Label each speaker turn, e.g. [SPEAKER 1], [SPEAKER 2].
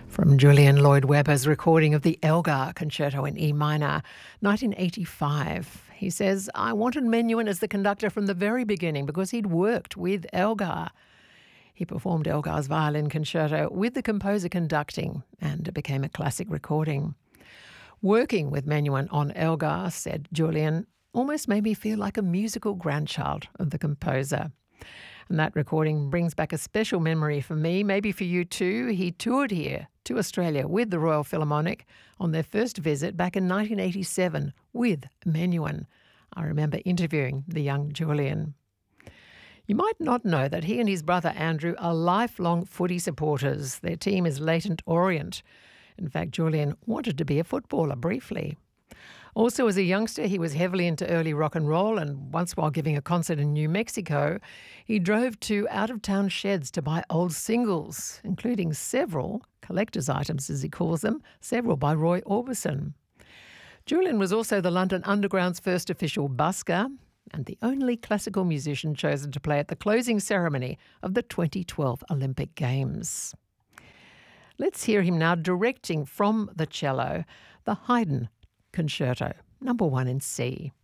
[SPEAKER 1] From Julian Lloyd Webber's recording of the Elgar Concerto in E minor, 1985. He says, I wanted Menuhin as the conductor from the very beginning because he'd worked with Elgar. He performed Elgar's violin concerto with the composer conducting, and it became a classic recording. Working with Menuhin on Elgar, said Julian, almost made me feel like a musical grandchild of the composer. And that recording brings back a special memory for me, maybe for you too. He toured here to Australia with the Royal Philharmonic on their first visit back in 1987 with Menuhin. I remember interviewing the young Julian. You might not know that he and his brother Andrew are lifelong footy supporters. Their team is Leyton Orient. In fact, Julian wanted to be a footballer briefly. Also, as a youngster, he was heavily into early rock and roll, and once while giving a concert in New Mexico, he drove to out-of-town sheds to buy old singles, including several collector's items, as he calls them, several by Roy Orbison. Julian was also the London Underground's first official busker and the only classical musician chosen to play at the closing ceremony of the 2012 Olympic Games. Let's hear him now directing from the cello the Haydn Concerto, number 1 in C.